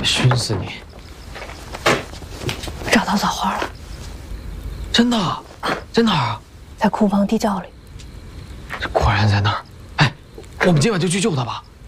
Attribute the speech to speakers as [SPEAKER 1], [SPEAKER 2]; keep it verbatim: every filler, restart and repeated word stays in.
[SPEAKER 1] 熏死你！
[SPEAKER 2] 找到枣花了，
[SPEAKER 1] 真的？在哪儿啊？
[SPEAKER 2] 在库房地窖里。
[SPEAKER 1] 这果然在那儿。哎，我们今晚就去救他吧。